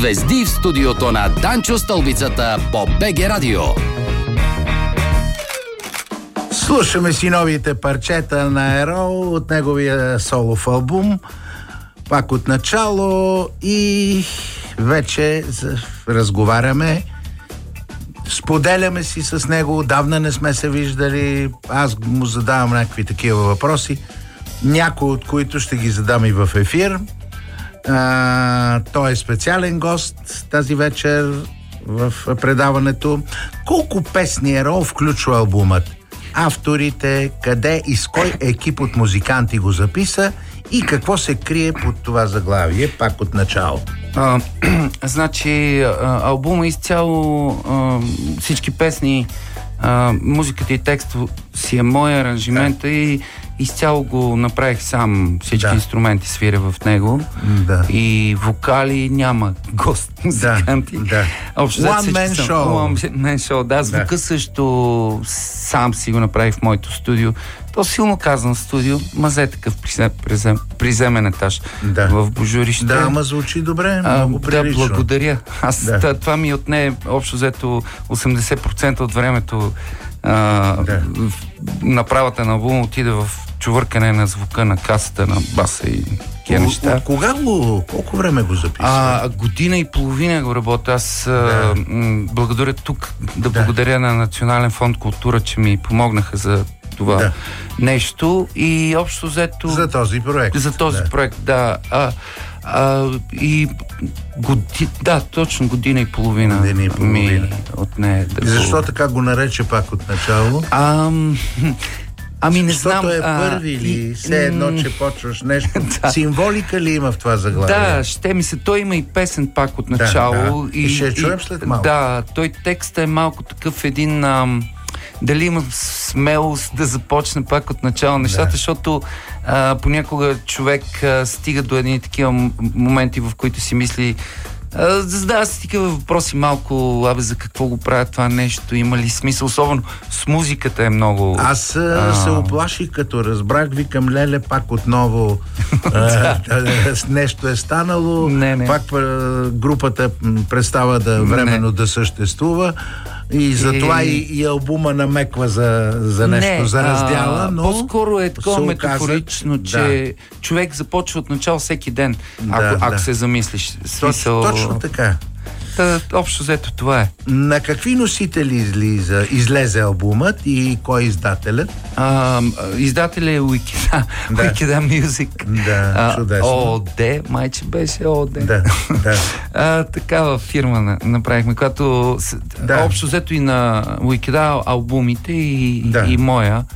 Звезди в студиото на Данчо Стълбицата по БГ Радио. Слушаме си новите парчета на Ерол от неговия солов албум. Пак от начало и вече разговаряме. Споделяме си с него. Отдавна не сме се виждали. Аз му задавам някакви такива въпроси. Някои от които ще ги задам и в ефир. Той е специален гост тази вечер в предаването. Колко песни Ерол включва албумът? Авторите, къде и с кой екип от музиканти го записа и какво се крие под това заглавие, пак от начало? Значи, албума изцяло, всички песни, музиката и текст си е мой аранжимент и изцяло го направих сам. Всички инструменти свиря в него. И вокали няма гост музиканти. One man show. Звука също сам си го направих в моето студио. То силно казвам студио, мазе такъв приземен етаж в Божурище. Да, ама звучи добре, много прилично. Да, благодаря. Това ми отне общо взето 80% от времето. Направата на албума отиде в чувъркане на звука на касата, на баса и тия неща. Колко време го записва? Година и половина го работя. Аз благодаря тук, благодаря на Национален фонд култура, че ми помогнаха за това нещо и общо взето... За този проект. За този проект, да. Точно година и половина. Ми отне. Защо така го нарече пак от начало? Не знам. Защото е първи или все едно, че почваш нещо. Символика ли има в това заглавие? Да, ще ми се. Той има и песен пак от начало. И ще чуем след малко. Да, той текст е малко такъв един... дали има смелост да започне пак от начало нещата, защото понякога човек стига до едни такива моменти, в които си мисли, задава си такива въпроси малко, за какво го правят това нещо, има ли смисъл, особено с музиката е много... Аз се оплаших, като разбрах, викам, леле, пак отново нещо е станало, пак групата престава временно да съществува. И затова и албума намеква за нещо, за раздяла, но... По-скоро е такова метафорично, че човек започва от начало всеки ден, ако се замислиш. Точно така. Общо взето това е. На какви носители излезе албумът и кой е издателят? Издателят е Wikida Music. Чудесно. ООД, майче беше ООД. Такава фирма направихме, която общо взето и на Wikida албумите и моя.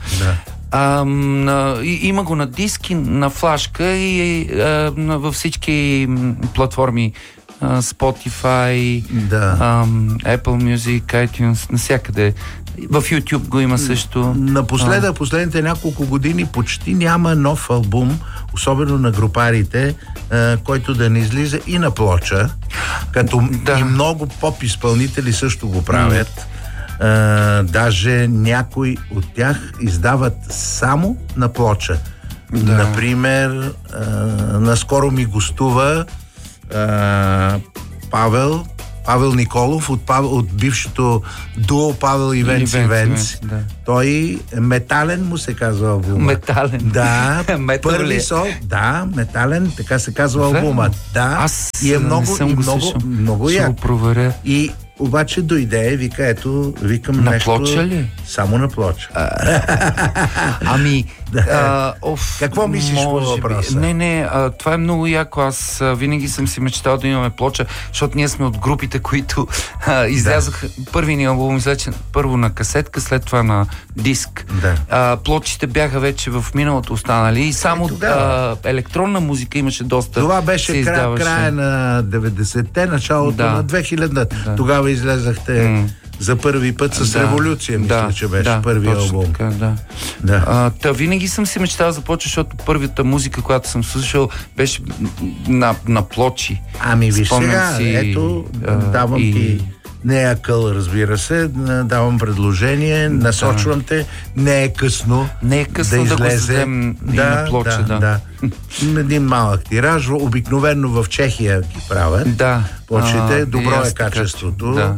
Има го на диски, на флашка и във всички платформи, Spotify, Apple Music, iTunes, навсякъде. В YouTube го има също. Напоследък, последните няколко години почти няма нов албум, особено на групарите, който да не излиза и на плоча, като и много поп-изпълнители също го правят. Даже някои от тях издават само на плоча. Например, наскоро ми гостува Павел Николов от бившето дуо Павел и Венци. Той метален му се казва албума. Метален? Да, първи сол. Да, метален, така се казва албума. Да, и е много як. Ще го проверя. И обаче дойде, викам на нещо... На плоча ли? Само на плоча. Какво мислиш по въпроса? Това е много яко. Аз винаги съм си мечтал да имаме плоча, защото ние сме от групите, които излязоха първи ни албум, излечен първо на касетка, след това на диск. Плочите бяха вече в миналото останали и само електронна музика имаше доста. Това беше края на 90-те, началото на 2000-те. Тогава излезахте за първи път с Революция, мисля, че беше първи албум. Така, винаги съм си мечтал да започна, защото първата музика, която съм слушал, беше на плочи. Виж сега, ето, давам ти Не е къл, разбира се. Давам предложение, насочвам те. Не е късно. Не е късно да го задем и на плоча, да. Един малък тираж. Обикновено в Чехия ги правят. Да. Плочите, добро е качеството. Да.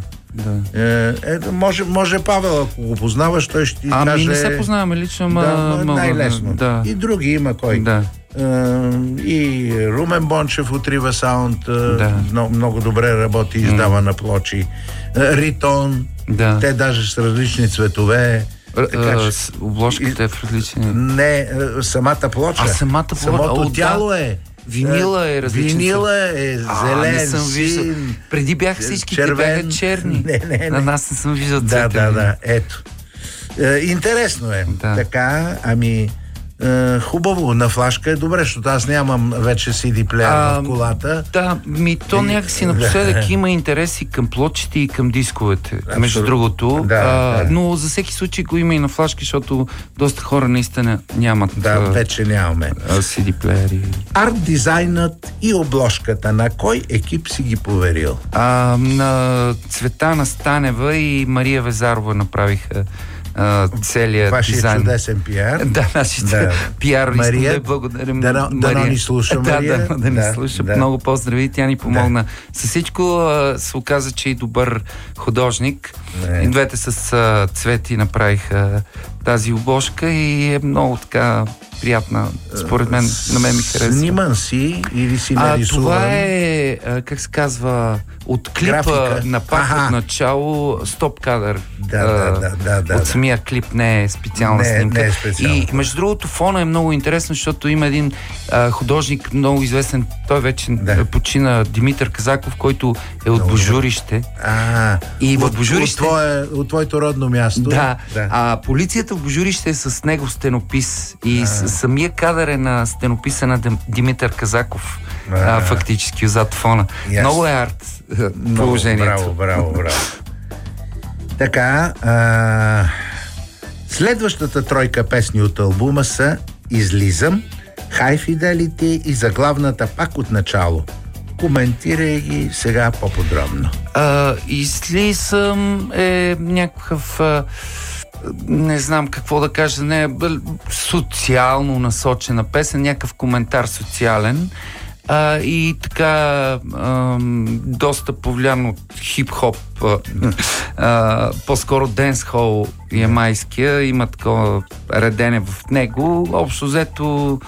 Може Павел, ако го познаваш, той ще ти каже... не се познаваме лично, най-лесно. Да. И други има кой. Да. И Румен Бончев от Рива Саунд много добре работи и издава на плочи. Ритон, те даже с различни цветове. Обложката е в различни... Не, самата плоча. Самото тяло е. Винила е различен. Винила е зелен, син, преди бяха всичките бяха черни. Не. На нас не съм виждал цвета. Да. Ето. Интересно е. Така, хубаво. На флашка е добре, защото аз нямам вече CD плеер в колата. Да, то някакси напоследък има интереси към плочите и към дисковете. Абсолютно. Между другото. Но за всеки случай го има и на флашки, защото доста хора наистина нямат. Вече нямаме. CD плеери. Арт дизайнът и обложката на кой екип си ги поверил? На Цветана Станева и Мария Везарова направиха целият дизайн. Вашия чудесен пиар. Да, нашите пиар. Мария, да благодарим. Да ни слуша, Мария. Да ни слуша. Много поздрави. Тя ни помогна. С всичко се оказа, че и добър художник. И двете с Цвети направиха тази обложка и е много така приятна. Според мен, на мен ми харесва. Сниман си или си нарисуван? Това е, как се казва, от клипа на пак от начало, стоп кадър. От самия клип не е специална снимка. Не е специална. И между другото фона е много интересно, защото има един художник, много известен, той вече почина, Димитър Казаков, който е от Божурище. И в Божурище... От твоето родно място. Да. А полицията в Божурище е с него стенопис. И самия кадър е на стенописа на Димитър Казаков. Фактически, зад фона. Много е арт положението. Браво. Така, следващата тройка песни от албума са Излизам, High Fidelity и заглавната пак от начало. Коментирай ги сега по-подробно. Излизам е някакъв... не знам какво да кажа, не е социално насочена песен, някакъв коментар социален. И така доста повлиян от хип-хоп, по-скоро денсхол ямайския, има такова редене в него. Общо взето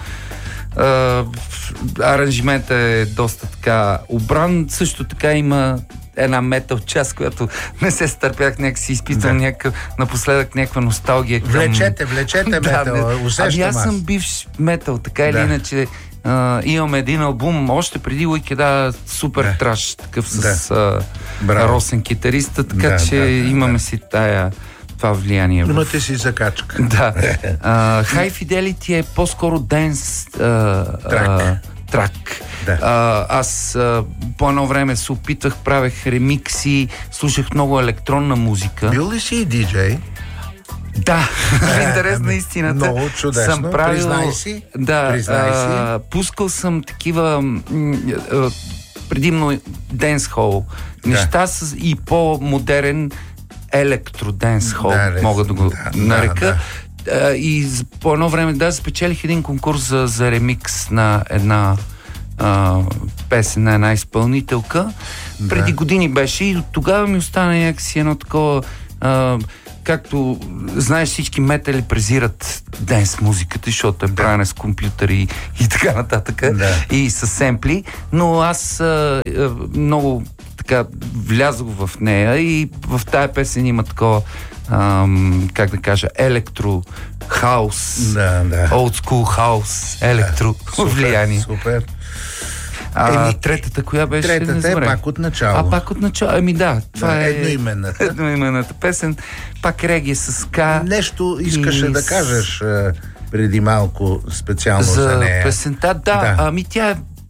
аранжиментът е доста така обран. Също така има една метал част, която не се стърпях, някакси изпитвам напоследък някаква носталгия към... Влечете метал, усещам аз съм бивш метал, така или иначе. Имаме един албум, още преди Уикеда, супер траш, такъв с Росен китариста, така че имаме си това влияние. Имате си закачка. Да. High Fidelity е по-скоро денс трак. Аз по едно време се опитвах, правех ремикси, слушах много електронна музика. Бил ли си диджей? Да, интересна истината. Много чудесно. Съм правил, признай си. Пускал съм такива предимно денсхол неща и по-модерен електроденсхол, мога да го нарека. И по едно време спечелих един конкурс за ремикс на една песен на една изпълнителка. Преди години беше и от тогава ми остана някакси едно такова... както знаеш, всички метали презират денс музиката, защото е правена с компютъри и така нататък, и с семпли, но аз много така влязох в нея и в тая песен има такова как да кажа, електро хаус, old school хаус, електро влияние. Супер. Третата, коя беше? Третата е пак от начало. Пак от начало. Това е едноименната песен. Пак реги с ска. Нещо искаше да кажеш преди малко специално за нея. Песента, тя е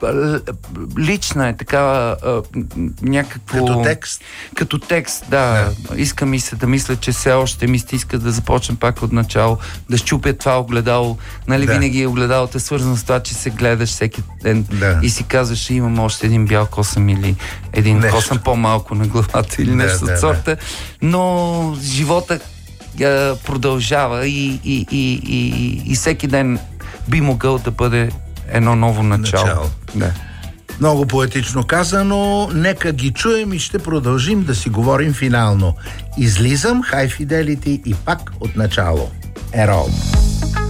лична е такава някакво... Като текст? Като текст, да. Иска ми се да мисля, че все още ми иска да започнем пак от начало, да щупя това огледало. Нали, винаги огледалото е свързано с това, че се гледаш всеки ден и си казваш, имам още един бял косъм или един косъм по-малко на главата или нещо от сорта. Но живота продължава и всеки ден би могъл да бъде едно ново начало. Да. Много поетично казано, нека ги чуем и ще продължим да си говорим финално. Излизам, High Fidelity и пак от начало. Ерол.